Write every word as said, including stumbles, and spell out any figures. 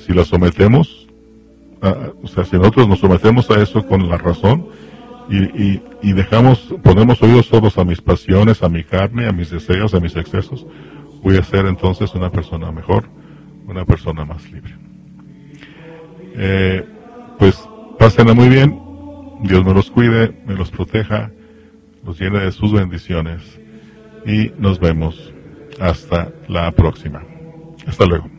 si la sometemos, a, o sea, si nosotros nos sometemos a eso con la razón, y, y, y dejamos, ponemos oídos sordos a mis pasiones, a mi carne, a mis deseos, a mis excesos, voy a ser entonces una persona mejor, una persona más libre. Eh, pues pásenla muy bien, Dios me los cuide, me los proteja, los llene de sus bendiciones y nos vemos hasta la próxima. Hasta luego.